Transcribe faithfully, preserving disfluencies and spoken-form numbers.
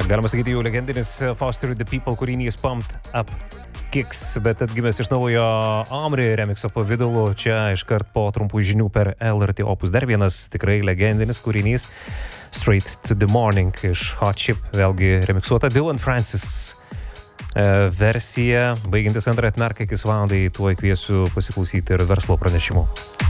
Galima sakyti, jau legendinis Foster the People kūrinys Pumped Up Kicks, bet atgimęs iš naujo Omri remixo pavidalu. Čia iškart po trumpų žinių per L R T Opus dar vienas tikrai legendinis kūrinys Straight to the Morning iš Hot Chip, vėlgi remixuota Dylan Francis versija. Baigiantis antrą atmerką iki valandai, tuoj kviesiu pasiklausyti ir verslo pranešimų.